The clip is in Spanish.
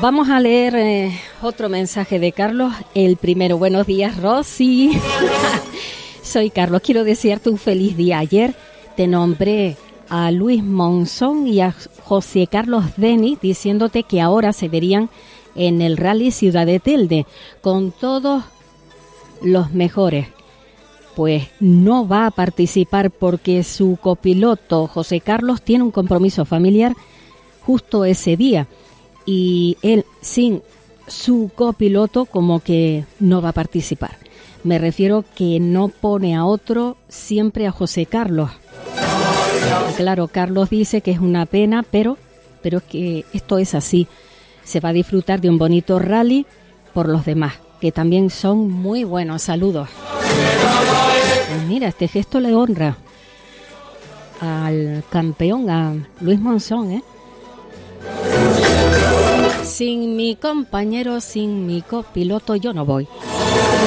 Vamos a leer otro mensaje de Carlos. El primero, buenos días, Rosy. Soy Carlos, quiero desearte un feliz día. Ayer te nombré a Luis Monzón y a José Carlos Denis diciéndote que ahora se verían en el Rally Ciudad de Telde con todos los mejores. Pues no va a participar porque su copiloto José Carlos tiene un compromiso familiar justo ese día y él sin su copiloto como que no va a participar. Me refiero que no pone a otro, siempre a José Carlos. Claro, Carlos dice que es una pena, pero es que esto es así. Se va a disfrutar de un bonito rally por los demás, que también son muy buenos. Saludos. Pues mira, este gesto le honra al campeón, a Luis Monzón, ¿eh? Sin mi compañero, sin mi copiloto, yo no voy.